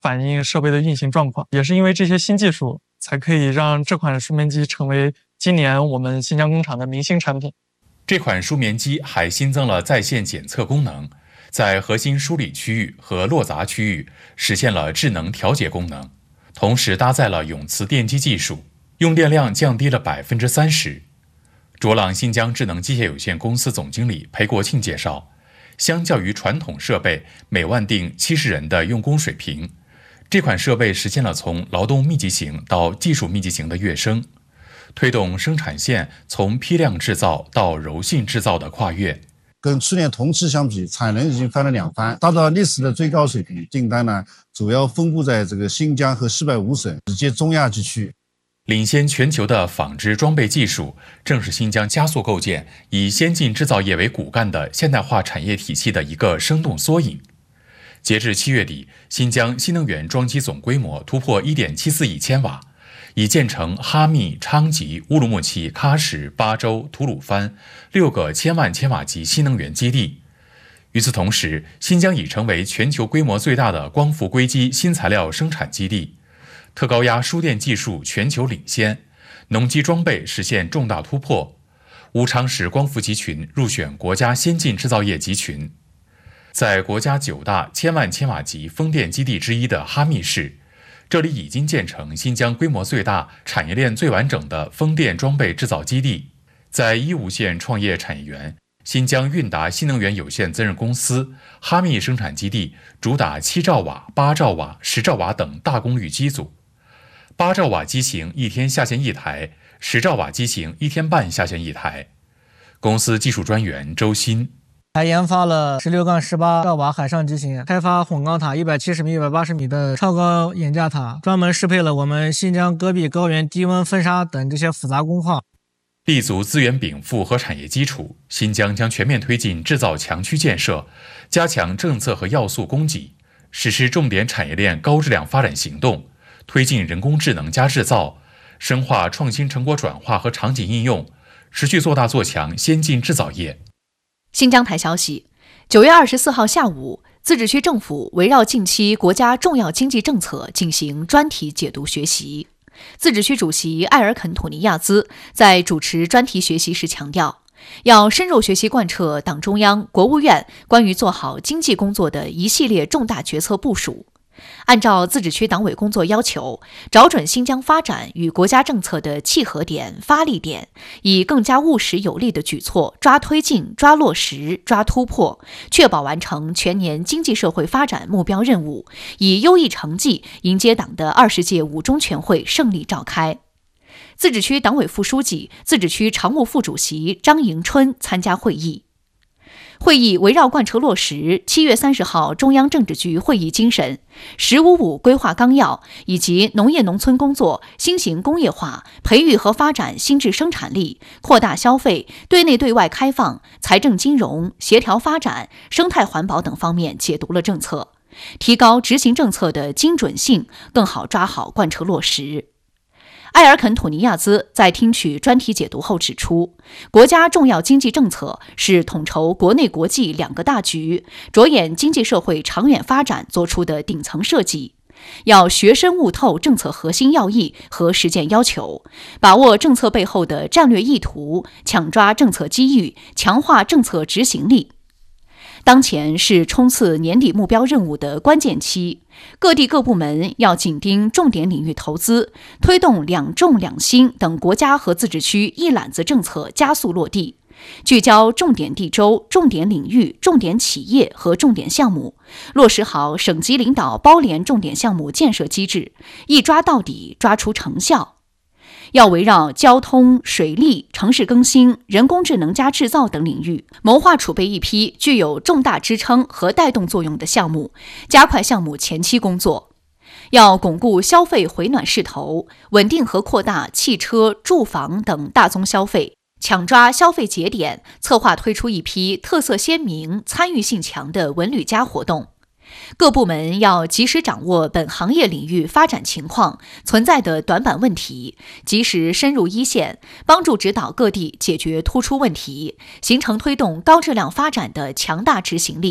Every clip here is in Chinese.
反映设备的运行状况。也是因为这些新技术，才可以让这款舒眠机成为今年我们新疆工厂的明星产品。 这款舒眠机还新增了在线检测功能，在核心梳理区域和落闸区域实现了智能调节功能，同时搭载了永磁电机技术，用电量降低了30%。卓朗新疆智能机械有限公司总经理裴国庆介绍，相较于传统设备每万定70人的用工水平，这款设备实现了从劳动密集型到技术密集型的跃升，推动生产线从批量制造到柔性制造的跨越。 跟去年同期相比，产能已经翻了2番，达到历史的最高水平。订单呢，主要分布在这个新疆和西北5省以及中亚地区。 领先全球的纺织装备技术，正是新疆加速构建以先进制造业为骨干的现代化产业体系的一个生动缩影。截至7月底，新疆新能源装机总规模突破1.74亿千瓦，已建成哈密、昌吉、乌鲁木齐、喀什、巴州、吐鲁番6个1000万千瓦级新能源基地。与此同时，新疆已成为全球规模最大的光伏硅基新材料生产基地，特高压输电技术全球领先，农机装备实现重大突破，乌昌市光伏集群入选国家先进制造业集群。在国家9大1000万千瓦级风电基地之一的哈密市，这里已经建成新疆规模最大、产业链最完整的风电装备制造基地。在伊吾县创业产业园，新疆韵达新能源有限责任公司哈密生产基地主打7兆瓦、8兆瓦、10兆瓦等大功率机组。8兆瓦机型1天下线1台，10兆瓦机型1天半下线1台。公司技术专员周鑫还研发了16-18兆瓦海上机型，开发混钢塔170米、180米的超高眼架塔，专门适配了我们新疆戈壁高原低温风沙等这些复杂工况。 立足资源禀赋和产业基础，新疆将全面推进制造强区建设，加强政策和要素供给，实施重点产业链高质量发展行动，推进人工智能加制造，深化创新成果转化和场景应用，持续做大做强先进制造业。 新疆台消息，9月24号下午，自治区政府围绕近期国家重要经济政策进行专题解读学习。自治区主席艾尔肯·土尼亚兹在主持专题学习时强调，要深入学习贯彻党中央、国务院关于做好经济工作的一系列重大决策部署，按照自治区党委工作要求，找准新疆发展与国家政策的契合点、发力点，以更加务实有力的举措抓推进、抓落实、抓突破，确保完成全年经济社会发展目标任务，以优异成绩迎接党的20届5中全会胜利召开。自治区党委副书记、自治区常务副主席张迎春参加会议。会议围绕贯彻落实7月30号中央政治局会议精神、“15+5”规划纲要以及农业农村工作新型工业化、培育和发展新质生产力、扩大消费、对内对外开放、财政金融、协调发展、生态环保等方面解读了政策，提高执行政策的精准性，更好抓好贯彻落实。埃尔肯·土尼亚兹在听取专题解读后指出，国家重要经济政策是统筹国内国际2个大局，着眼经济社会长远发展做出的顶层设计，要学深悟透政策核心要义和实践要求，把握政策背后的战略意图，抢抓政策机遇，强化政策执行力。当前是冲刺年底目标任务的关键期，各地各部门要紧盯重点领域投资，推动2重2新等国家和自治区一揽子政策加速落地，聚焦重点地州、重点领域、重点企业和重点项目，落实好省级领导包联重点项目建设机制，一抓到底，抓出成效。要围绕交通、水利、城市更新、人工智能加制造等领域，谋划储备一批具有重大支撑和带动作用的项目，加快项目前期工作。要巩固消费回暖势头，稳定和扩大汽车、住房等大宗消费，抢抓消费节点，策划推出一批特色鲜明、参与性强的文旅加活动。各部门要及时掌握本行业领域发展情况、存在的短板问题，及时深入一线，帮助指导各地解决突出问题，形成推动高质量发展的强大执行力。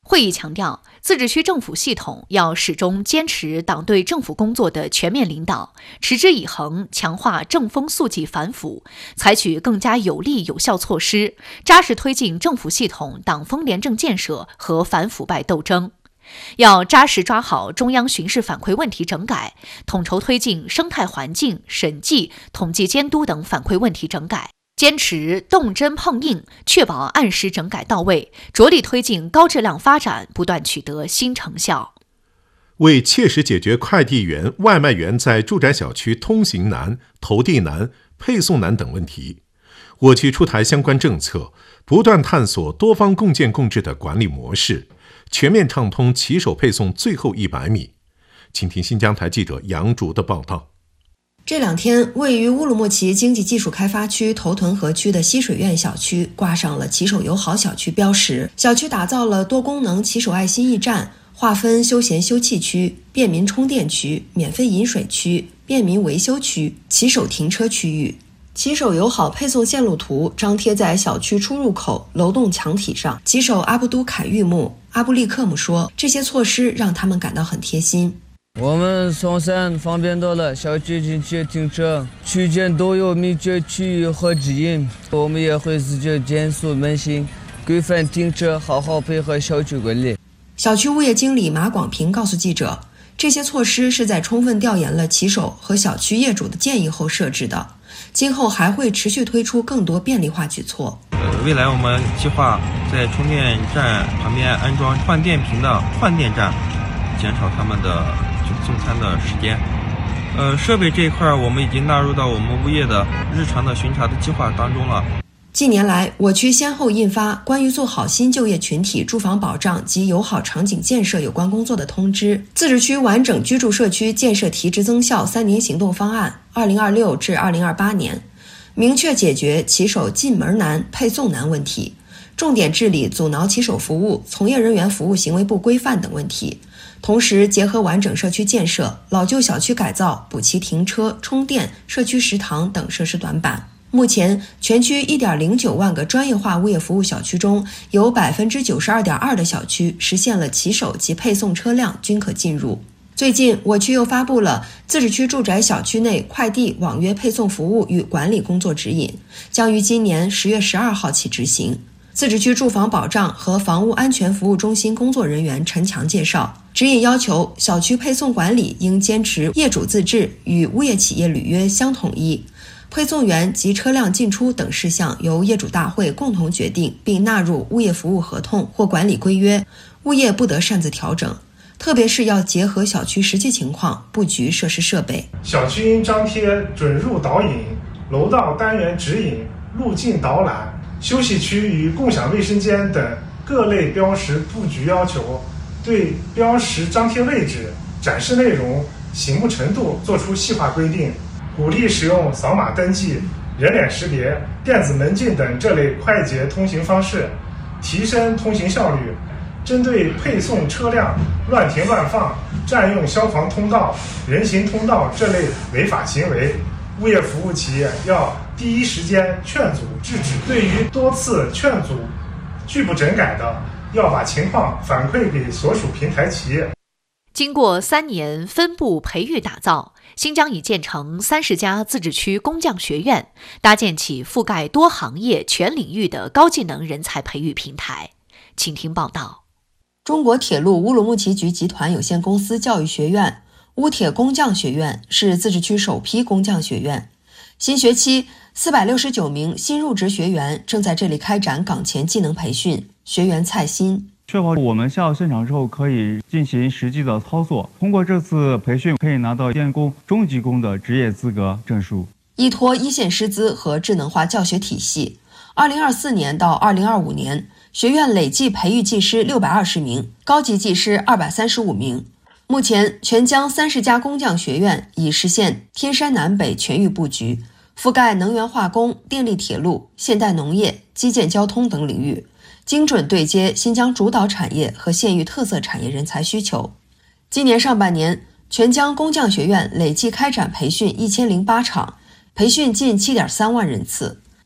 会议强调，自治区政府系统要始终坚持党对政府工作的全面领导，持之以恒强化正风肃纪反腐，采取更加有力有效措施，扎实推进政府系统党风廉政建设和反腐败斗争。要扎实抓好中央巡视反馈问题整改，统筹推进生态环境、审计、统计监督等反馈问题整改，坚持动真碰硬，确保按时整改到位，着力推进高质量发展，不断取得新成效。 为切实解决快递员、外卖员在住宅小区通行难、投递难、配送难等问题，我区出台相关政策，不断探索多方共建共治的管理模式，全面畅通骑手配送最后100米。请听新疆台记者杨竹的报道。 这2天，位于乌鲁木齐经济技术开发区头屯河区的西水苑小区挂上了骑手友好小区标识。小区打造了多功能骑手爱心驿站，划分休闲休憩区、便民充电区、免费饮水区、便民维修区、骑手停车区域。骑手友好配送线路图张贴在小区出入口楼栋墙体上。骑手阿布都凯玉木阿布利克姆说，这些措施让他们感到很贴心。 我们送餐方便多了，小区进去停车区间都有明确区域和指引，我们也会自觉减速慢行，规范停车，好好配合小区管理。 小区物业经理马广平告诉记者，这些措施是在充分调研了骑手和小区业主的建议后设置的，今后还会持续推出更多便利化举措。 未来我们计划在充电站旁边安装换电瓶的换电站，减少他们的送餐的时间。设备这一块我们已经纳入到我们物业的日常的巡查的计划当中了。 近年来，我区先后印发关于做好新就业群体住房保障及友好场景建设有关工作的通知，自治区完整居住社区建设提质增效3年行动方案2026至2028年，明确解决骑手进门难、配送难问题，重点治理阻挠骑手服务、从业人员服务行为不规范等问题。同时结合完整社区建设、老旧小区改造，补齐停车、充电、社区食堂等设施短板。目前，全区1.09万个专业化物业服务小区中，有 92.2% 的小区实现了骑手及配送车辆均可进入。最近，我区又发布了自治区住宅小区内快递网约配送服务与管理工作指引，将于今年10月12号起执行。自治区住房保障和房屋安全服务中心工作人员陈强介绍，指引要求小区配送管理应坚持业主自治与物业企业履约相统一，配送员及车辆进出等事项由业主大会共同决定并纳入物业服务合同或管理规约，物业不得擅自调整，特别是要结合小区实际情况布局设施设备。 小区应张贴准入导引、楼道单元指引、路径导览、休息区与共享卫生间等各类标识布局要求，对标识张贴位置、展示内容、醒目程度作出细化规定，鼓励使用扫码登记、人脸识别、电子门禁等这类快捷通行方式，提升通行效率。针对配送车辆乱停乱放、占用消防通道、人行通道这类违法行为，物业服务企业要第一时间劝阻制止。对于多次劝阻拒不整改的，要把情况反馈给所属平台企业。 经过3年分部培育打造，新疆已建成30家自治区工匠学院，搭建起覆盖多行业全领域的高技能人才培育平台。请听报道。 中国铁路乌鲁木齐局集团有限公司教育学院乌铁工匠学院是自治区首批工匠学院，新学期469名新入职学员正在这里开展岗前技能培训。学员蔡鑫确保我们下到现场之后可以进行实际的操作，通过这次培训可以拿到电工、中级工的职业资格证书。 依托一线师资和智能化教学体系，2024年到2025年，学院累计培育技师620名，高级技师235名。目前，全疆30家工匠学院已实现天山南北全域布局，覆盖能源化工、电力铁路、现代农业、基建交通等领域，精准对接新疆主导产业和县域特色产业人才需求。今年上半年，全疆工匠学院累计开展培训1008场，培训近7.3万人次。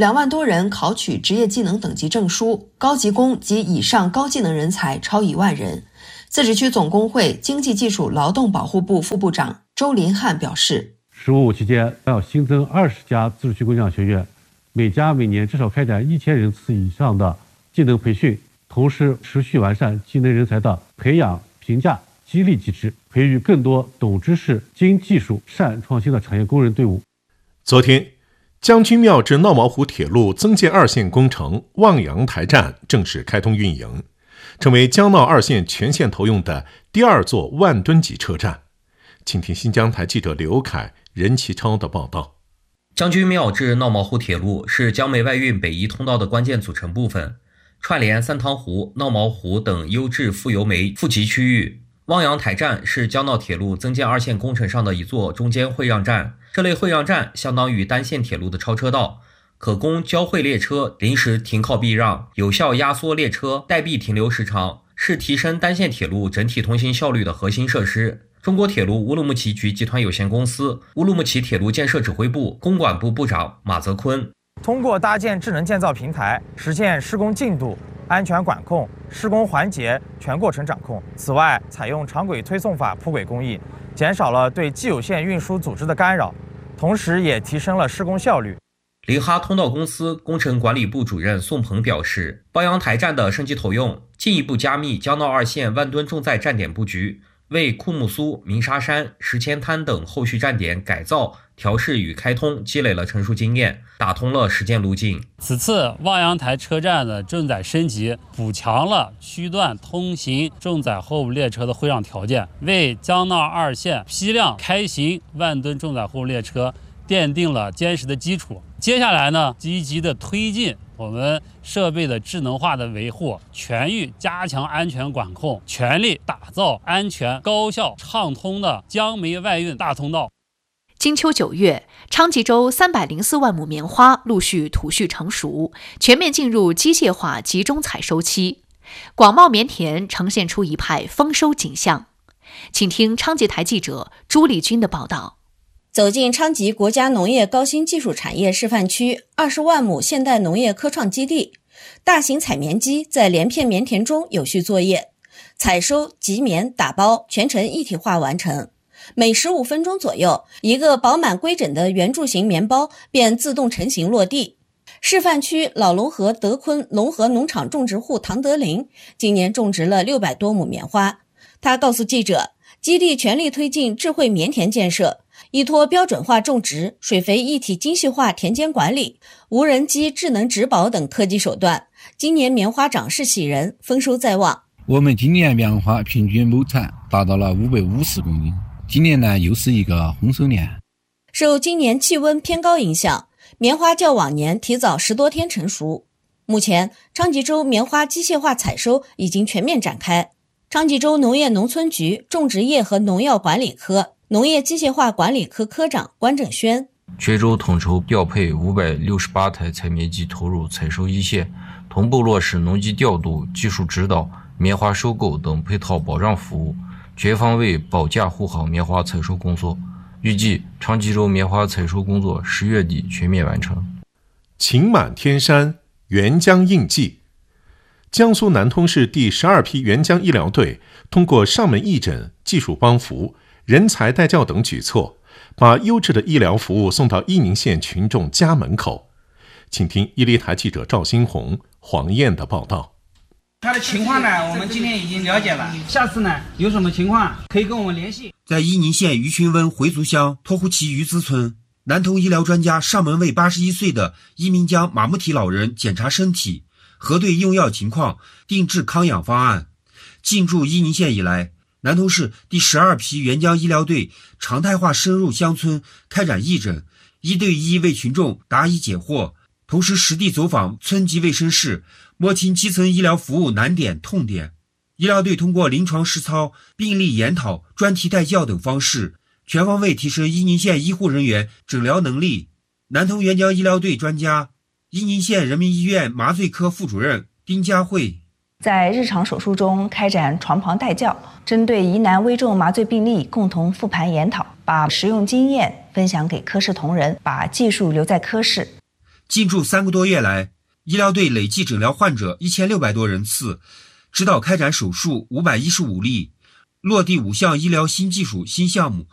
2万多人考取职业技能等级证书，高级工及以上高技能人才超1万人。自治区总工会经济技术劳动保护部副部长周林汉表示 ，15期间要新增20家自治区工匠学院，每家每年至少开展1000人次以上的技能培训，同时持续完善技能人才的培养、评价、激励机制，培育更多懂知识、精技术、善创新的产业工人队伍。 昨天，将军庙至闹毛湖铁路增建2线工程望洋台站正式开通运营，成为江闹2线全线投用的第2座万吨级车站。请听新疆台记者刘凯、任其超的报道。 将军庙至闹毛湖铁路是江梅外运北移通道的关键组成部分，串联三塘湖、闹毛湖等优质富油煤富集区域。望洋台站是江闹铁路增建2线工程上的一座中间会让站，这类会让站相当于单线铁路的超车道，可供交汇列车临时停靠避让，有效压缩列车待避停留时长，是提升单线铁路整体通行效率的核心设施。中国铁路乌鲁木齐局集团有限公司、乌鲁木齐铁路建设指挥部公管部部长马泽坤， 通过搭建智能建造平台，实现施工进度、安全管控、施工环节全过程掌控。此外，采用长轨推送法铺轨工艺，减少了对既有线运输组织的干扰，同时也提升了施工效率。 林哈通道公司工程管理部主任宋鹏表示，望洋台站的升级投用，进一步加密江闹2线万吨重载站点布局，为库木苏、鸣沙山、石前滩等后续站点改造、调试与开通积累了成熟经验，打通了实践路径。 此次望洋台车站的重载升级，补强了区段通行重载货物列车的会让条件，为江闹2线批量开行万吨重载货物列车奠定了坚实的基础。接下来呢，积极的推进我们设备的智能化的维护，全域加强安全管控，全力打造安全、高效、畅通的江梅外运大通道。 金秋9月，昌吉州304万亩棉花陆续土序成熟，全面进入机械化集中采收期，广袤棉田呈现出一派丰收景象。请听昌吉台记者朱丽君的报道。 走进昌吉国家农业高新技术产业示范区20万亩现代农业科创基地，大型采棉机在连片棉田中有序作业，采收、集棉、打包全程一体化完成。每15分钟左右，一个饱满规整的圆柱形棉包便自动成型落地。示范区老龙河德坤龙河农场种植户唐德林今年种植了600多亩棉花。他告诉记者，基地全力推进智慧棉田建设，依托标准化种植、水肥一体精细化田间管理、无人机智能植保等科技手段，今年棉花长势喜人，丰收在望。 我们今年棉花平均亩产达到了550公斤，今年呢又是一个丰收年。 受今年气温偏高影响，棉花较往年提早10多天成熟。目前，昌吉州棉花机械化采收已经全面展开。昌吉州农业农村局种植业和农药管理科农业机械化管理科科长关正轩， 全州统筹调配568台采棉机投入采收一线，同步落实农机调度、技术指导、棉花收购等配套保障服务，全方位保驾护航棉花采收工作。预计昌吉州棉花采收工作10月底全面完成。 晴满天山，援疆应季。江苏南通市第12批援疆医疗队通过上门义诊、技术帮扶、人才带教等举措，把优质的医疗服务送到伊宁县群众家门口。请听伊犁台记者赵新红、黄燕的报道。 他的情况呢，我们今天已经了解了。下次呢，有什么情况可以跟我们联系。 在伊宁县于群温回族乡托湖旗鱼子村，南通医疗专家上门为81岁的伊岷江马木提老人检查身体，核对用药情况，定制康养方案。进驻伊宁县以来，南通市第12批援疆医疗队常态化深入乡村开展义诊，1对1为群众答疑解惑，同时实地走访村级卫生室，摸清基层医疗服务难点痛点。医疗队通过临床实操、病例研讨、专题带教等方式，全方位提升伊宁县医护人员诊疗能力。南通援疆医疗队专家、伊宁县人民医院麻醉科副主任丁佳慧， 在日常手术中开展床旁带教，针对疑难危重麻醉病例共同复盘研讨，把实用经验分享给科室同仁，把技术留在科室。 进驻3个多月来，医疗队累计诊疗患者1600多人次，指导开展手术515例，落地5项医疗新技术新项目